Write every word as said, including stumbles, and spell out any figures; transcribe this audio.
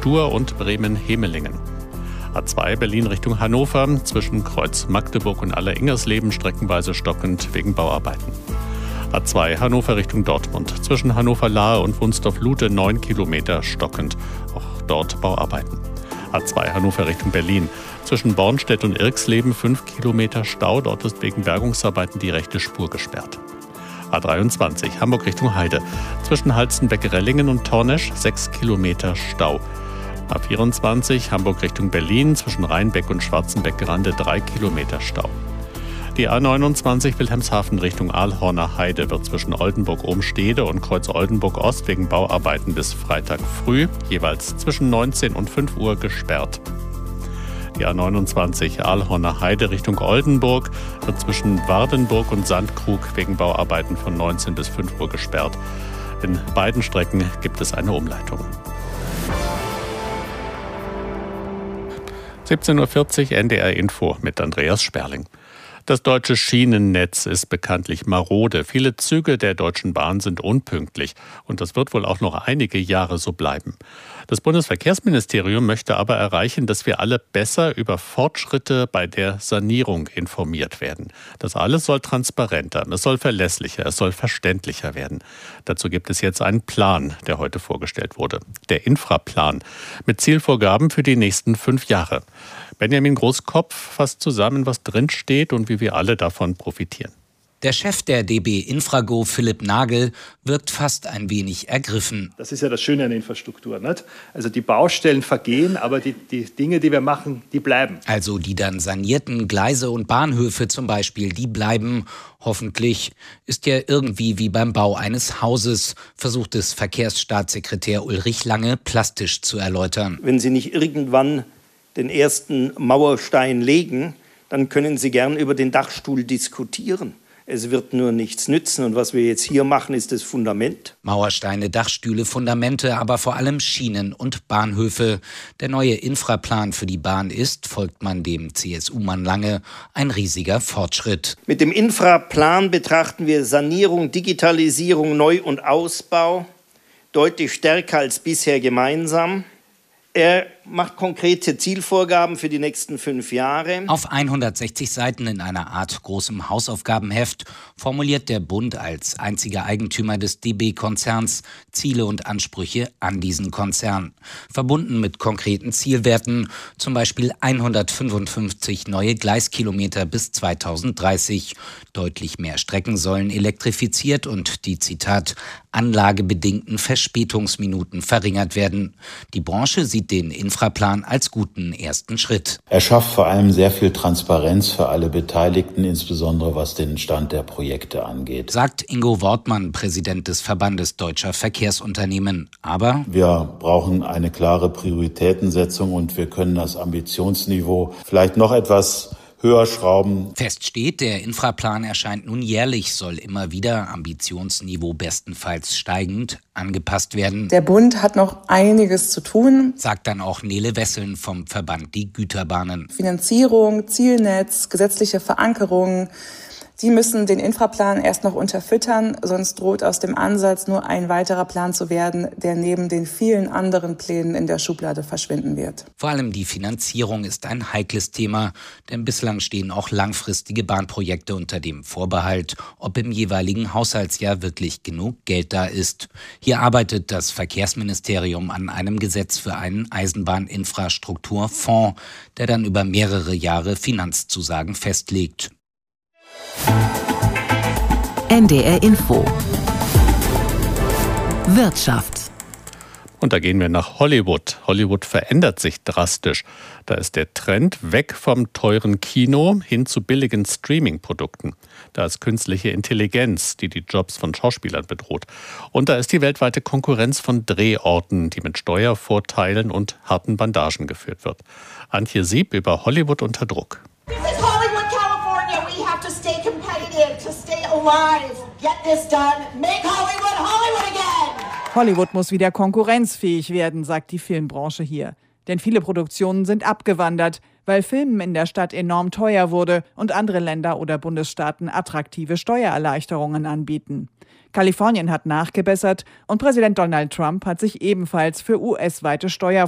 Dur und Bremen-Hemelingen. A zwei Berlin Richtung Hannover, zwischen Kreuz Magdeburg und Aller-Ingersleben streckenweise stockend wegen Bauarbeiten. A zwei Hannover Richtung Dortmund, zwischen Hannover-Lahe und Wunsdorf-Lute neun Kilometer stockend, auch dort Bauarbeiten. A zwei Hannover Richtung Berlin, zwischen Bornstedt und Irxleben fünf Kilometer Stau, dort ist wegen Bergungsarbeiten die rechte Spur gesperrt. A dreiundzwanzig Hamburg Richtung Heide, zwischen Halstenbecke-Rellingen und Tornesch sechs Kilometer Stau. A vierundzwanzig Hamburg Richtung Berlin, zwischen Rheinbeck und Schwarzenbeck-Grande drei Kilometer Stau. Die A neunundzwanzig Wilhelmshaven Richtung Aalhorner Heide wird zwischen Oldenburg-Ohmstede und Kreuz-Oldenburg-Ost wegen Bauarbeiten bis Freitag früh jeweils zwischen neunzehn und fünf Uhr gesperrt. Die A neunundzwanzig Aalhorner Heide Richtung Oldenburg wird zwischen Wardenburg und Sandkrug wegen Bauarbeiten von neunzehn bis fünf Uhr gesperrt. In beiden Strecken gibt es eine Umleitung. siebzehn Uhr vierzig N D R Info mit Andreas Sperling. Das deutsche Schienennetz ist bekanntlich marode. Viele Züge der Deutschen Bahn sind unpünktlich. Und das wird wohl auch noch einige Jahre so bleiben. Das Bundesverkehrsministerium möchte aber erreichen, dass wir alle besser über Fortschritte bei der Sanierung informiert werden. Das alles soll transparenter, es soll verlässlicher, es soll verständlicher werden. Dazu gibt es jetzt einen Plan, der heute vorgestellt wurde. Der Infraplan mit Zielvorgaben für die nächsten fünf Jahre. Benjamin Großkopf fasst zusammen, was drinsteht und wie wir alle davon profitieren. Der Chef der D B Infrago, Philipp Nagel, wirkt fast ein wenig ergriffen. Das ist ja das Schöne an Infrastruktur, nicht? Also die Baustellen vergehen, aber die, die Dinge, die wir machen, die bleiben. Also die dann sanierten Gleise und Bahnhöfe zum Beispiel, die bleiben. Hoffentlich ist ja irgendwie wie beim Bau eines Hauses, versucht es Verkehrsstaatssekretär Ulrich Lange plastisch zu erläutern. Wenn Sie nicht irgendwann den ersten Mauerstein legen, dann können Sie gern über den Dachstuhl diskutieren. Es wird nur nichts nützen. Und was wir jetzt hier machen, ist das Fundament. Mauersteine, Dachstühle, Fundamente, aber vor allem Schienen und Bahnhöfe. Der neue Infraplan für die Bahn ist, folgt man dem C S U-Mann Lange, ein riesiger Fortschritt. Mit dem Infraplan betrachten wir Sanierung, Digitalisierung, Neu- und Ausbau deutlich stärker als bisher gemeinsam. Er macht konkrete Zielvorgaben für die nächsten fünf Jahre. Auf hundertsechzig Seiten in einer Art großem Hausaufgabenheft formuliert der Bund als einziger Eigentümer des D B-Konzerns Ziele und Ansprüche an diesen Konzern. Verbunden mit konkreten Zielwerten, zum Beispiel hundertfünfundfünfzig neue Gleiskilometer bis zweitausenddreißig. Deutlich mehr Strecken sollen elektrifiziert und die, Zitat, anlagebedingten Verspätungsminuten verringert werden. Die Branche sieht den Infraplan als guten ersten Schritt. Er schafft vor allem sehr viel Transparenz für alle Beteiligten, insbesondere was den Stand der Projekte angeht. Sagt Ingo Wortmann, Präsident des Verbandes Deutscher Verkehrsunternehmen. Aber wir brauchen eine klare Prioritätensetzung und wir können das Ambitionsniveau vielleicht noch etwas höher schrauben. Fest steht, der Infraplan erscheint nun jährlich, soll immer wieder, Ambitionsniveau bestenfalls steigend, angepasst werden. Der Bund hat noch einiges zu tun, sagt dann auch Nele Wesseln vom Verband Die Güterbahnen. Finanzierung, Zielnetz, gesetzliche Verankerung, die müssen den Infraplan erst noch unterfüttern, sonst droht aus dem Ansatz nur ein weiterer Plan zu werden, der neben den vielen anderen Plänen in der Schublade verschwinden wird. Vor allem die Finanzierung ist ein heikles Thema, denn bislang stehen auch langfristige Bahnprojekte unter dem Vorbehalt, ob im jeweiligen Haushaltsjahr wirklich genug Geld da ist. Hier arbeitet das Verkehrsministerium an einem Gesetz für einen Eisenbahninfrastrukturfonds, der dann über mehrere Jahre Finanzzusagen festlegt. N D R Info Wirtschaft. Und da gehen wir nach Hollywood. Hollywood verändert sich drastisch. Da ist der Trend weg vom teuren Kino hin zu billigen Streaming-Produkten. Da ist künstliche Intelligenz, die die Jobs von Schauspielern bedroht. Und da ist die weltweite Konkurrenz von Drehorten, die mit Steuervorteilen und harten Bandagen geführt wird. Antje Sieb über Hollywood unter Druck. This is Hollywood, California. We have to stay competitive, to stay alive. Get this done. Make Hollywood Hollywood again. Hollywood muss wieder konkurrenzfähig werden, sagt die Filmbranche hier. Denn viele Produktionen sind abgewandert, weil Filmen in der Stadt enorm teuer wurde und andere Länder oder Bundesstaaten attraktive Steuererleichterungen anbieten. Kalifornien hat nachgebessert und Präsident Donald Trump hat sich ebenfalls für U S-weite Steuervorteile